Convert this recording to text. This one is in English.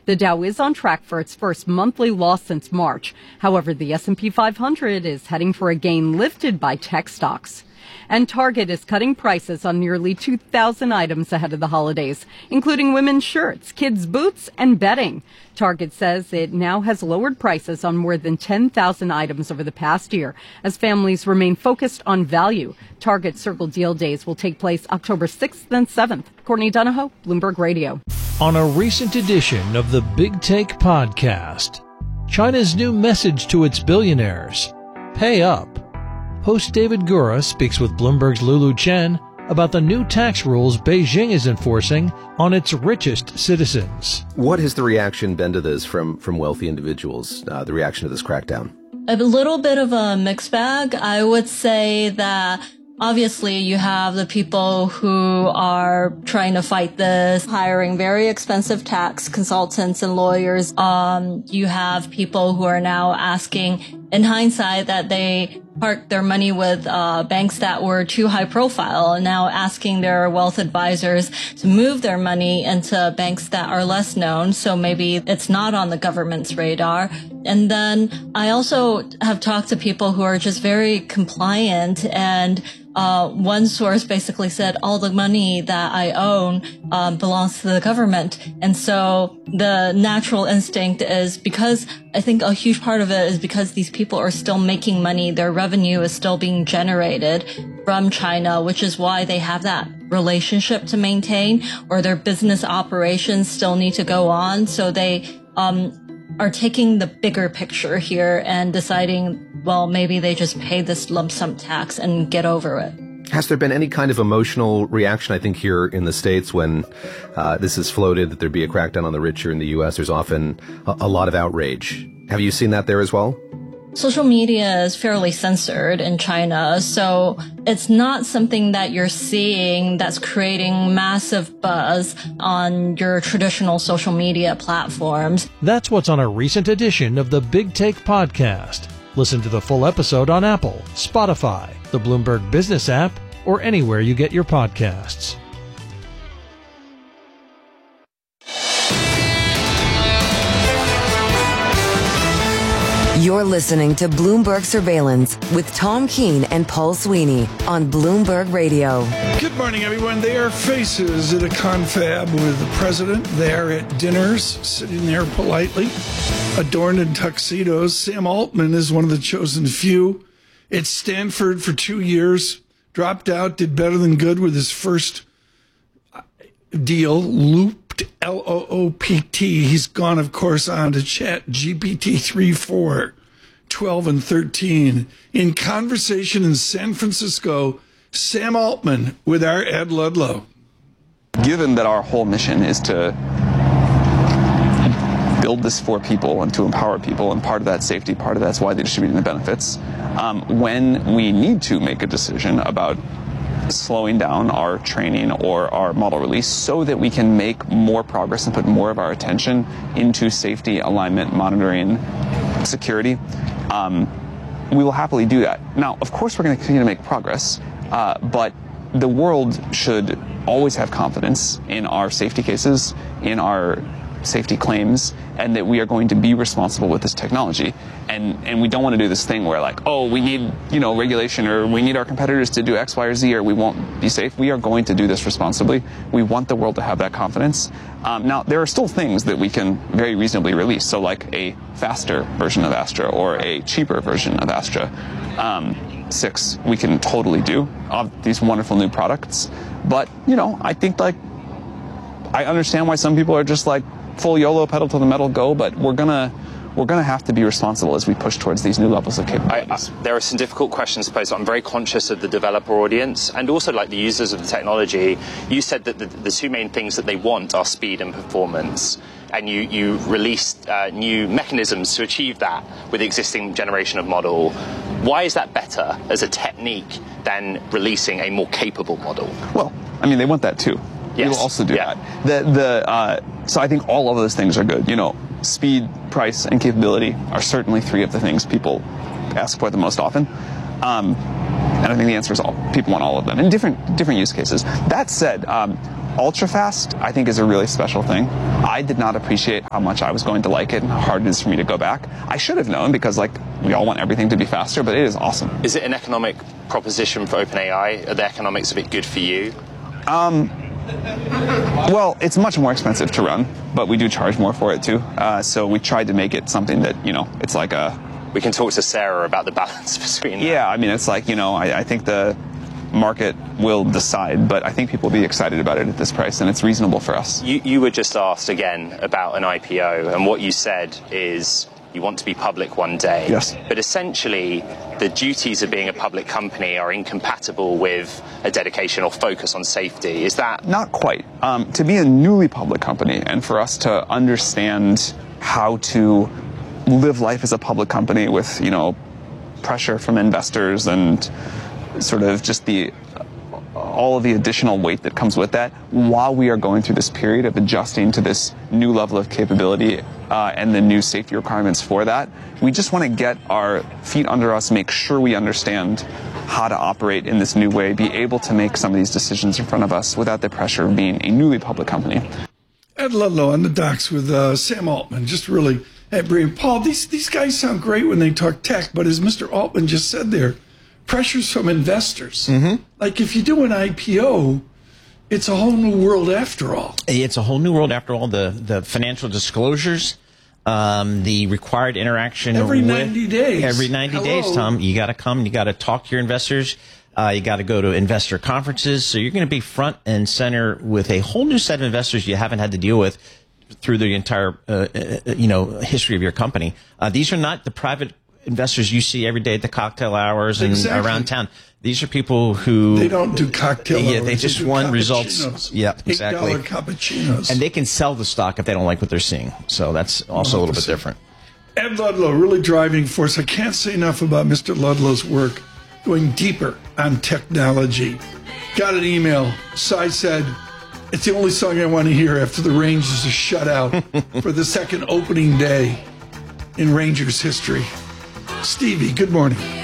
The Dow is on track for its first monthly loss since March. However, the S&P 500 is heading for a gain lifted by tech stocks. And Target is cutting prices on nearly 2,000 items ahead of the holidays, including women's shirts, kids' boots, and bedding. Target says it now has lowered prices on more than 10,000 items over the past year as families remain focused on value. Target Circle Deal Days will take place October 6th and 7th. Courtney Donahoe, Bloomberg Radio. On a recent edition of the Big Take podcast, China's new message to its billionaires, pay up. Host David Gura speaks with Bloomberg's Lulu Chen about the new tax rules Beijing is enforcing on its richest citizens. What has the reaction been to this from wealthy individuals, the reaction to this crackdown? A little bit of a mixed bag. I would say that obviously you have the people who are trying to fight this, hiring very expensive tax consultants and lawyers. You have people who are now asking, in hindsight, that they parked their money with banks that were too high profile, and now asking their wealth advisors to move their money into banks that are less known, so maybe it's not on the government's radar. And then I also have talked to people who are just very compliant, and one source basically said all the money that I own belongs to the government. And so the natural instinct is, because I think a huge part of it is because these people are still making money, their revenue is still being generated from China, which is why they have that relationship to maintain, or their business operations still need to go on. So they are taking the bigger picture here and deciding, well, maybe they just pay this lump sum tax and get over it. Has there been any kind of emotional reaction? I think here in the States, when this is floated that there'd be a crackdown on the rich here in the U.S., there's often a lot of outrage. Have you seen that there as well? Social media is fairly censored in China, so it's not something that you're seeing that's creating massive buzz on your traditional social media platforms. That's what's on a recent edition of the Big Take podcast. Listen to the full episode on Apple, Spotify, the Bloomberg Business app, or anywhere you get your podcasts. You're listening to Bloomberg Surveillance with Tom Keene and Paul Sweeney on Bloomberg Radio. Good morning, everyone. They are faces at a confab with the president. They are at dinners, sitting there politely, adorned in tuxedos. Sam Altman is one of the chosen few. At Stanford for 2 years, dropped out, did better than good with his first deal, Looped, L-O-O-P-T. He's gone, of course, on to Chat GPT 3, 4, 12, and 13. In conversation in San Francisco, Sam Altman with our Ed Ludlow. Given that our whole mission is to build this for people and to empower people, and part of that safety, part of that's why they're distributing the benefits, when we need to make a decision about slowing down our training or our model release so that we can make more progress and put more of our attention into safety, alignment, monitoring, security, we will happily do that. Now, of course, we're going to continue to make progress, but the world should always have confidence in our safety cases, in our safety claims, and that we are going to be responsible with this technology. And we don't want to do this thing where, like, oh, we need, regulation, or we need our competitors to do X, Y, or Z, or we won't be safe. We are going to do this responsibly. We want the world to have that confidence. Now, there are still things that we can very reasonably release. So like a faster version of Astra or a cheaper version of Astra 6, we can totally do these wonderful new products. But, I think, I understand why some people are just like, full YOLO, pedal to the metal, go, but we're gonna have to be responsible as we push towards these new levels of capabilities. There are some difficult questions to pose. I'm very conscious of the developer audience and also the users of the technology. You said that the two main things that they want are speed and performance, and you released new mechanisms to achieve that with the existing generation of model. Why is that better as a technique than releasing a more capable model? Well, they want that too. Yes. We will also do that. So I think all of those things are good. Speed, price, and capability are certainly three of the things people ask for the most often. And I think the answer is all. People want all of them in different use cases. That said, ultra fast, I think, is a really special thing. I did not appreciate how much I was going to like it and how hard it is for me to go back. I should have known, because like we all want everything to be faster, but it is awesome. Is it an economic proposition for OpenAI? Are the economics of it good for you? Well, it's much more expensive to run, but we do charge more for it too. So we tried to make it something that, it's like a... We can talk to Sarah about the balance between that. Yeah, I mean, it's like, I think the market will decide, but I think people will be excited about it at this price, and it's reasonable for us. You were just asked again about an IPO, and what you said is you want to be public one day. Yes. But essentially, the duties of being a public company are incompatible with a dedication or focus on safety. Is that... Not quite. To be a newly public company, and for us to understand how to live life as a public company with, pressure from investors and sort of just all of the additional weight that comes with that, while we are going through this period of adjusting to this new level of capability and the new safety requirements for that. We just want to get our feet under us, make sure we understand how to operate in this new way, be able to make some of these decisions in front of us without the pressure of being a newly public company. Ed Ludlow on the docks with Sam Altman, just really brief. Paul, these guys sound great when they talk tech, but as Mr. Altman just said there, pressures from investors. Mm-hmm. Like if you do an IPO, it's a whole new world after all. It's a whole new world after all. The financial disclosures, the required interaction every 90 days. Every 90 days, Tom. You got to come. You got to talk to your investors. You got to go to investor conferences. So you're going to be front and center with a whole new set of investors you haven't had to deal with through the entire history of your company. These are not the private investors you see every day at the cocktail hours and around town. These are people who... They don't do cocktail hours. Yeah, they just won results. Yeah, exactly. $8 cappuccinos. And they can sell the stock if they don't like what they're seeing. So that's also a little bit different. Ed Ludlow, really driving force. I can't say enough about Mr. Ludlow's work, going deeper on technology. Got an email. Cy said, it's the only song I want to hear after the Rangers are shut out for the second opening day in Rangers history. Stevie, good morning.